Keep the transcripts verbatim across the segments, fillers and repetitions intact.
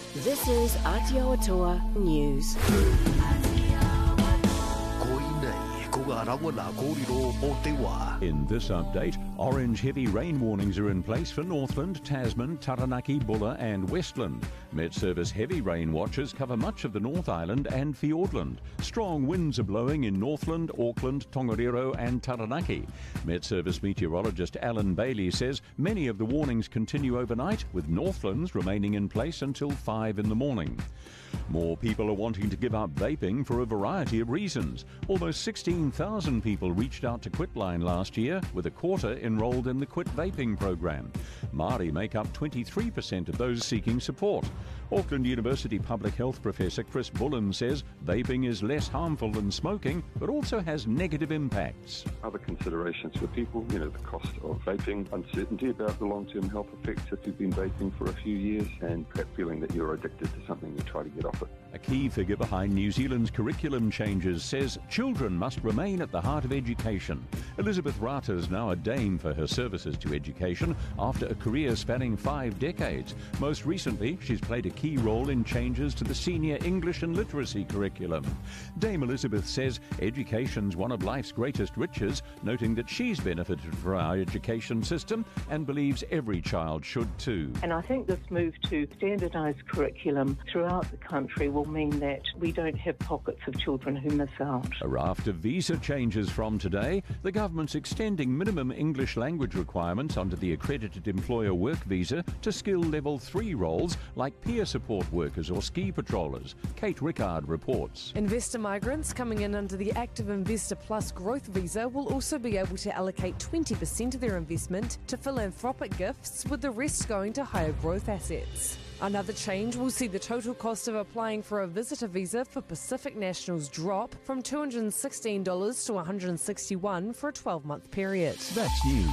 This is Aotearoa News. In this update, orange heavy rain warnings are in place for Northland, Tasman, Taranaki, Bulla and Westland. Met Service heavy rain watches cover much of the North Island and Fiordland. Strong winds are blowing in Northland, Auckland, Tongariro and Taranaki. Met Service meteorologist Alan Bailey says many of the warnings continue overnight, with Northlands remaining in place until five in the morning. More people are wanting to give up vaping for a variety of reasons. Almost sixteen thousand people reached out to Quitline last year, with a quarter enrolled in the Quit Vaping program. Māori make up twenty-three percent of those seeking support. Auckland University Public Health Professor Chris Bullen says vaping is less harmful than smoking, but also has negative impacts. Other considerations for people, you know, the cost of vaping, uncertainty about the long-term health effects if you've been vaping for a few years, and perhaps feeling that you're addicted to something, you try to get off it. A key figure behind New Zealand's curriculum changes says children must remain at the heart of education. Elizabeth Rata is now a dame for her services to education after a career spanning five decades. Most recently, she's played a key role in changes to the senior English and literacy curriculum. Dame Elizabeth says education's one of life's greatest riches, noting that she's benefited from our education system and believes every child should too. And I think this move to standardised curriculum throughout the country will mean that we don't have pockets of children who miss out. A raft of visa changes from today. The government's extending minimum English language requirements under the accredited employer work visa to skill level three roles like peer support workers or ski patrollers. Kate Rickard reports. Investor migrants coming in under the Active Investor Plus growth visa will also be able to allocate twenty percent of their investment to philanthropic gifts, with the rest going to higher growth assets. Another change will see the total cost of applying for a visitor visa for Pacific nationals drop from two hundred sixteen dollars to one hundred sixty-one dollars for a twelve-month period. That's news.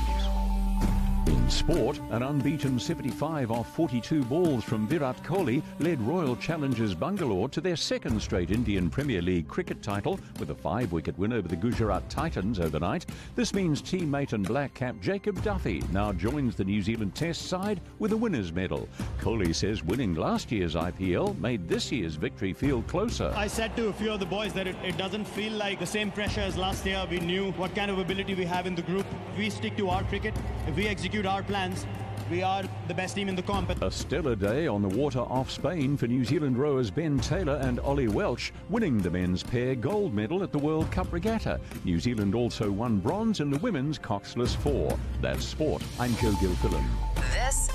In sport, an unbeaten seventy-five off forty-two balls from Virat Kohli led Royal Challengers Bangalore to their second straight Indian Premier League cricket title with a five-wicket win over the Gujarat Titans overnight. This means teammate and black cap Jacob Duffy now joins the New Zealand Test side with a winner's medal. Kohli says winning last year's I P L made this year's victory feel closer. I said to a few of the boys that it, it doesn't feel like the same pressure as last year. We knew what kind of ability we have in the group. If we stick to our cricket, if we execute our plans, we are the best team in the comp. A stellar day on the water off Spain for New Zealand rowers Ben Taylor and Ollie Welch, winning the men's pair gold medal at the World Cup Regatta. New Zealand also won bronze in the women's coxless four. That's sport. I'm Joe Gilfillan. This